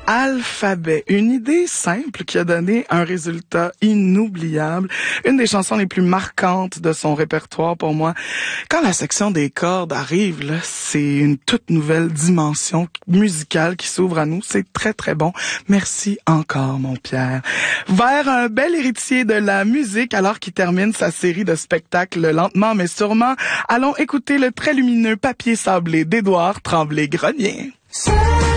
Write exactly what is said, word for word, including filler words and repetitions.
Alphabet, une idée simple qui a donné un résultat inoubliable. Une des chansons les plus marquantes de son répertoire pour moi. Quand la section des cordes arrive, là, c'est une toute nouvelle dimension musicale qui s'ouvre à nous. C'est très très bon. Merci encore, mon Pierre. Vers un bel héritier de la musique, alors qu'il termine sa série de spectacles lentement mais sûrement, allons écouter le très lumineux Papier sablé d'Édouard Tremblay-Grenier.